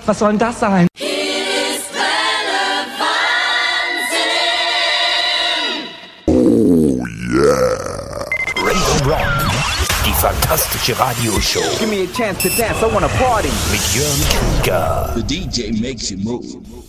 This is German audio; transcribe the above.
Was soll denn das sein? Oh yeah. Raven Rock, die fantastische Radioshow. Give me a chance to dance, I wanna party. Mit Jörn Krieger. The DJ makes you move.